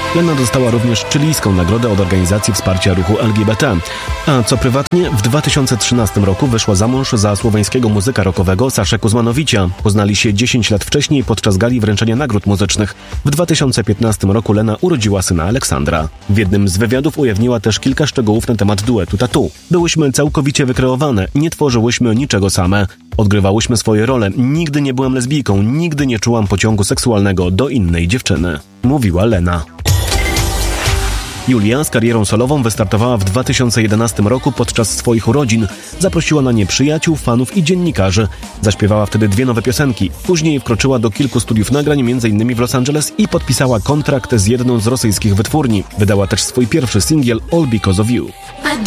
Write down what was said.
Lena dostała również chilijską nagrodę od Organizacji Wsparcia Ruchu LGBT. A co prywatnie, w 2013 roku wyszła za mąż za słoweńskiego muzyka rockowego Saszę Kuzmanowicza. Poznali się 10 lat wcześniej podczas gali wręczenia nagród muzycznych. W 2015 roku Lena urodziła syna Aleksandra. W jednym z wywiadów ujawniła też kilka szczegółów na temat duetu Tatu. Byłyśmy całkowicie wykreowane, nie tworzyłyśmy niczego same. Odgrywałyśmy swoje role, nigdy nie byłam lesbijką, nigdy nie czułam pociągu seksualnego do innej dziewczyny, mówiła Lena. Julia z karierą solową wystartowała w 2011 roku podczas swoich urodzin. Zaprosiła na nie przyjaciół, fanów i dziennikarzy. Zaśpiewała wtedy 2 nowe piosenki. Później wkroczyła do kilku studiów nagrań, m.in. w Los Angeles i podpisała kontrakt z jedną z rosyjskich wytwórni. Wydała też swój pierwszy singiel All Because of You.